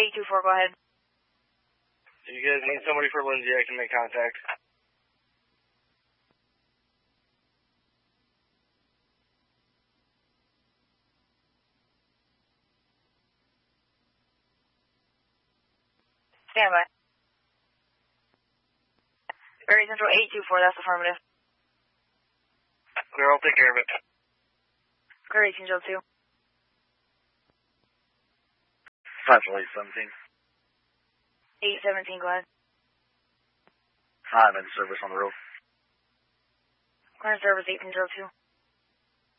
824, go ahead. If you guys need somebody for Lindsay, I can make contact. Stand by. Prairie Central 824, that's affirmative. Clear, I'll take care of it. Clear 1802. 5-817. 817, go ahead. I'm in service on the road. Clear service 1802.